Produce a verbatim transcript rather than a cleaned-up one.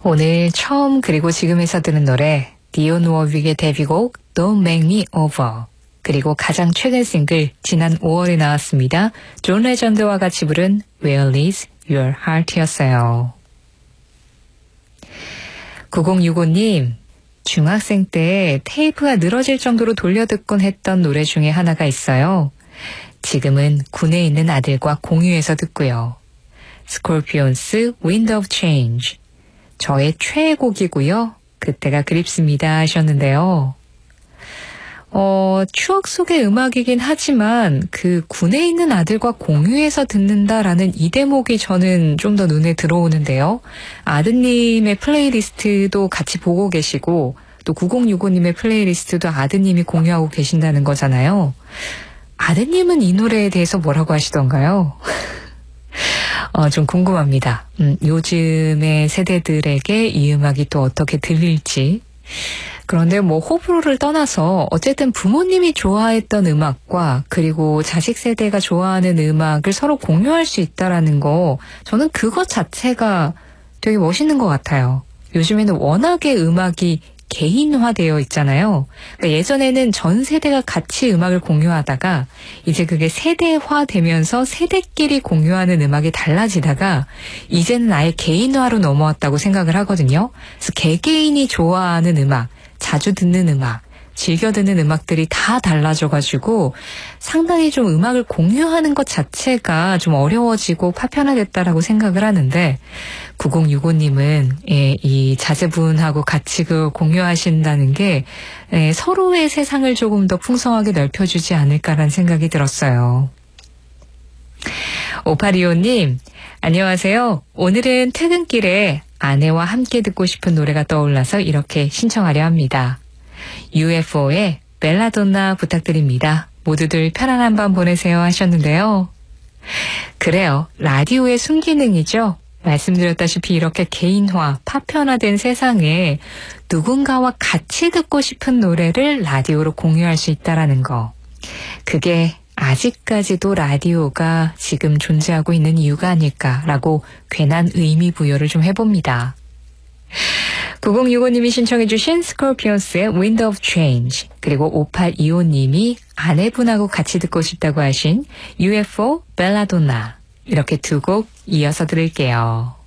오늘 처음 그리고 지금에서 들은 노래 디온 워윅의 데뷔곡 Don't Make Me Over, 그리고 가장 최근 싱글 지난 오월에 나왔습니다. 존 레전드와 같이 부른 Where is Your Heart였어요. 구공육오님, 중학생 때 테이프가 늘어질 정도로 돌려듣곤 했던 노래 중에 하나가 있어요. 지금은 군에 있는 아들과 공유해서 듣고요. 스콜피온스 Wind of Change, 저의 최애곡이고요. 그때가 그립습니다 하셨는데요. 어, 추억 속의 음악이긴 하지만 그 군에 있는 아들과 공유해서 듣는다라는 이 대목이 저는 좀 더 눈에 들어오는데요. 아드님의 플레이리스트도 같이 보고 계시고 또 구공육오님의 플레이리스트도 아드님이 공유하고 계신다는 거잖아요. 아드님은 이 노래에 대해서 뭐라고 하시던가요? 어, 좀 궁금합니다. 음, 요즘의 세대들에게 이 음악이 또 어떻게 들릴지. 그런데 뭐 호불호를 떠나서 어쨌든 부모님이 좋아했던 음악과 그리고 자식 세대가 좋아하는 음악을 서로 공유할 수 있다라는 거, 저는 그것 자체가 되게 멋있는 것 같아요. 요즘에는 워낙에 음악이 개인화되어 있잖아요. 그러니까 예전에는 전 세대가 같이 음악을 공유하다가 이제 그게 세대화되면서 세대끼리 공유하는 음악이 달라지다가 이제는 아예 개인화로 넘어왔다고 생각을 하거든요. 그래서 개개인이 좋아하는 음악, 자주 듣는 음악, 즐겨 듣는 음악들이 다 달라져가지고 상당히 좀 음악을 공유하는 것 자체가 좀 어려워지고 파편화됐다라고 생각을 하는데, 구공육오님은 예, 이 자제분하고 같이 그 공유하신다는 게 예, 서로의 세상을 조금 더 풍성하게 넓혀주지 않을까라는 생각이 들었어요. 오팔이오님, 안녕하세요. 오늘은 퇴근길에 아내와 함께 듣고 싶은 노래가 떠올라서 이렇게 신청하려 합니다. 유에프오의 벨라돈나 부탁드립니다. 모두들 편안한 밤 보내세요 하셨는데요. 그래요. 라디오의 순기능이죠. 말씀드렸다시피 이렇게 개인화, 파편화된 세상에 누군가와 같이 듣고 싶은 노래를 라디오로 공유할 수 있다는 거. 그게 아직까지도 라디오가 지금 존재하고 있는 이유가 아닐까라고 괜한 의미 부여를 좀 해봅니다. 구공육오님이 신청해 주신 스콜피온스의 Wind of Change, 그리고 오팔이오님이 아내분하고 같이 듣고 싶다고 하신 유에프오 벨라돈나, 이렇게 두 곡 이어서 들을게요.